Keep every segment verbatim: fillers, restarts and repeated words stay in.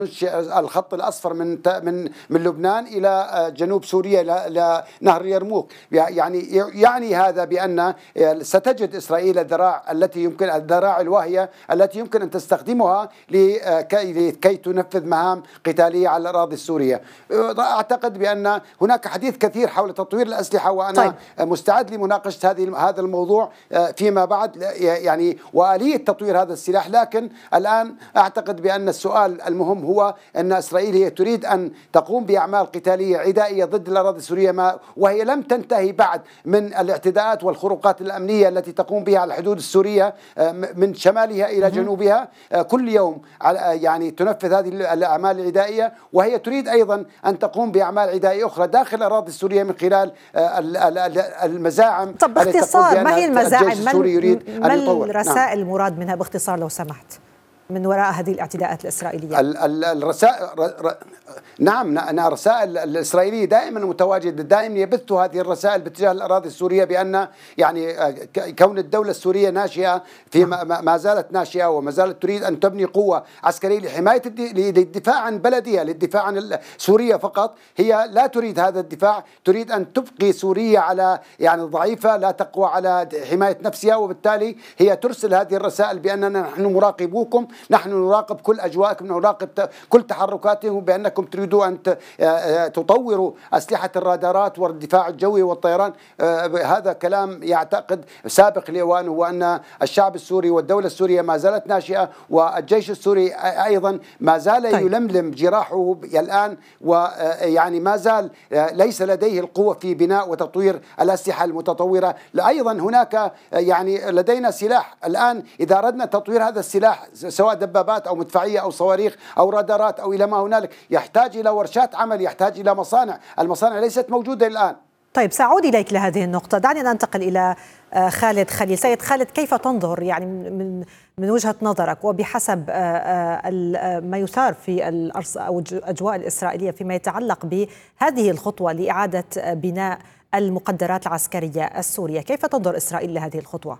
الخط الأصفر من من من لبنان إلى جنوب سوريا لنهر اليرموك. يعني يعني هذا بأن ستجد إسرائيل الذراع التي يمكن الذراع الواهية التي يمكن أن تستخدمها لكي تنفذ مهام قتالية على الأراضي السورية. أعتقد بأن هناك حديث كثير حول تطوير الأسلحة، وأنا طيب. مستعد لمناقشة هذه هذا الموضوع فيما بعد، يعني وآلية تطوير هذا السلاح. لكن الآن أعتقد بأن السؤال المهم هو أن إسرائيل هي تريد أن تقوم بأعمال قتالية عدائية ضد الأراضي السورية، ما وهي لم تنتهي بعد من الاعتداءات والخروقات الأمنية التي تقوم بها على الحدود السورية من شمالها إلى جنوبها. كل يوم يعني تنفذ هذه الأعمال العدائية، وهي تريد أيضا أن تقوم بأعمال عدائية أخرى داخل الأراضي السورية من خلال المزاعم. طب باختصار ما هي المزاعم؟ ما الرسائل المراد منها باختصار لو سمحت من وراء هذه الاعتداءات الإسرائيلية؟ الرسائل نعم الرسائل الإسرائيلية دائما متواجدة، دائما يبثوا هذه الرسائل باتجاه الأراضي السورية بأن يعني كون الدولة السورية ناشئة في ما زالت ناشئة وما زالت تريد أن تبني قوة عسكرية لحماية للدفاع عن بلدها، للدفاع عن سوريا فقط. هي لا تريد هذا الدفاع، تريد أن تبقي سوريا على يعني ضعيفة لا تقوى على حماية نفسها، وبالتالي هي ترسل هذه الرسائل بأننا نحن مراقبوكم، نحن نراقب كل أجواءكم، نراقب كل تحركاتهم، بأنكم تريدوا أن تطوروا أسلحة الرادارات والدفاع الجوي والطيران. هذا كلام يعتقد سابق لأوانه، وأن الشعب السوري والدولة السورية ما زالت ناشئة، والجيش السوري أيضا ما زال يلملم جراحه الآن، ويعني ما زال ليس لديه القوة في بناء وتطوير الأسلحة المتطورة. أيضا هناك يعني لدينا سلاح الآن، إذا أردنا تطوير هذا السلاح سواء دبابات أو مدفعية أو صواريخ أو رادارات أو إلى ما هنالك، يحتاج إلى ورشات عمل، يحتاج إلى مصانع. المصانع ليست موجودة الآن. طيب سأعود إليك لهذه النقطة. دعني ننتقل إلى خالد خليل. سيد خالد، كيف تنظر يعني من من وجهة نظرك وبحسب ما يثار في الأرض أو الأجواء الإسرائيلية فيما يتعلق بهذه الخطوة لإعادة بناء المقدرات العسكرية السورية، كيف تنظر إسرائيل لهذه الخطوة؟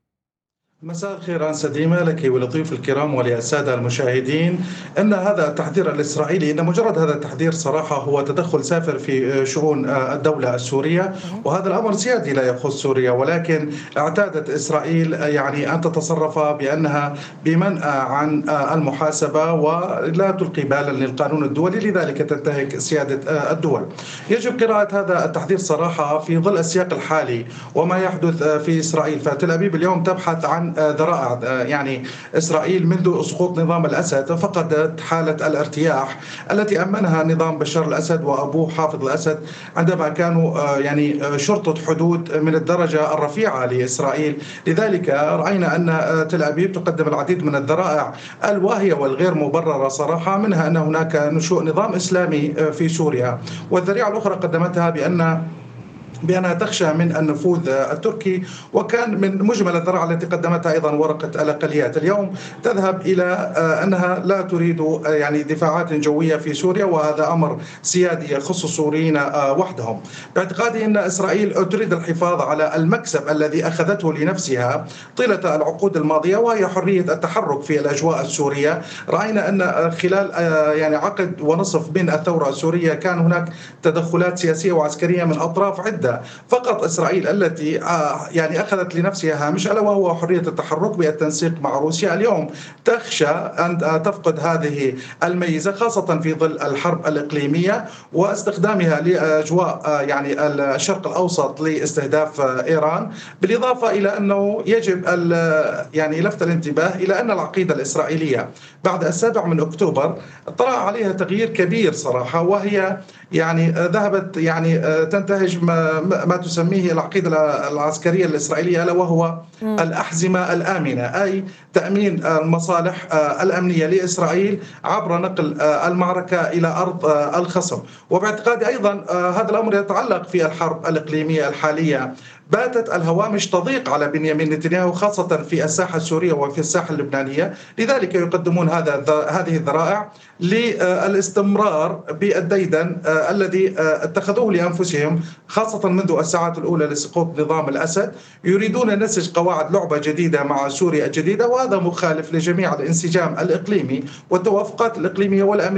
مساء الخير أنسة ديما لك ولضيوف الكرام وللسادة المشاهدين. أن هذا التحذير الإسرائيلي، إن مجرد هذا التحذير صراحة هو تدخل سافر في شؤون الدولة السورية، وهذا الأمر سيادي لا يخص سوريا، ولكن اعتادت إسرائيل يعني أن تتصرف بأنها بمنأى عن المحاسبة ولا تلقي بالا للقانون الدولي، لذلك تنتهك سيادة الدول. يجب قراءة هذا التحذير صراحة في ظل السياق الحالي وما يحدث في إسرائيل. فتل أبيب اليوم تبحث عن ذرائع، يعني إسرائيل منذ سقوط نظام الأسد فقدت حالة الارتياح التي أمنها نظام بشار الأسد وأبوه حافظ الأسد عندما كانوا يعني شرطة حدود من الدرجة الرفيعة لإسرائيل. لذلك رأينا أن تل أبيب تقدم العديد من الذرائع الواهية والغير مبررة صراحة، منها أن هناك نشوء نظام إسلامي في سوريا، والذريعة الأخرى قدمتها بأن بأنها تخشى من النفوذ التركي، وكان من مجمل الذرائع التي قدمتها أيضا ورقة الأقليات. اليوم تذهب إلى أنها لا تريد يعني دفاعات جوية في سوريا، وهذا أمر سيادي يخص السوريين وحدهم. باعتقادي أن إسرائيل تريد الحفاظ على المكسب الذي أخذته لنفسها طيلة العقود الماضية، وهي حرية التحرك في الأجواء السورية. رأينا أن خلال يعني عقد ونصف من الثورة السورية كان هناك تدخلات سياسية وعسكرية من أطراف عدة، فقط إسرائيل التي يعني أخذت لنفسها هامش ألا وهو حرية التحرك بالتنسيق مع روسيا. اليوم تخشى أن تفقد هذه الميزة، خاصة في ظل الحرب الإقليمية واستخدامها لأجواء يعني الشرق الأوسط لاستهداف إيران، بالإضافة إلى أنه يجب يعني لفت الانتباه إلى أن العقيدة الإسرائيلية بعد السابع من أكتوبر طرأ عليها تغيير كبير صراحة، وهي يعني ذهبت يعني تنتهج ما, ما تسميه العقيدة العسكرية الإسرائيلية، ألا وهو الأحزمة الآمنة، أي تأمين المصالح الأمنية لإسرائيل عبر نقل المعركة إلى أرض الخصم. وباعتقادي أيضا هذا الأمر يتعلق في الحرب الإقليمية الحالية باتت الهوامش تضيق على بنيامين نتنياهو خاصة في الساحة السورية وفي الساحة اللبنانية، لذلك يقدمون هذا هذه الذرائع للاستمرار بالديدن الذي اتخذوه لأنفسهم خاصة منذ الساعات الأولى لسقوط نظام الأسد. يريدون نسج قواعد لعبة جديدة مع سوريا الجديدة، وهذا مخالف لجميع الانسجام الإقليمي والتوافقات الإقليمية والأمنية